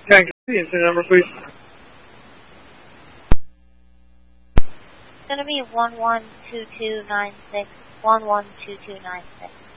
Yeah, can the incident number, please? It's going to be 112296, 112296.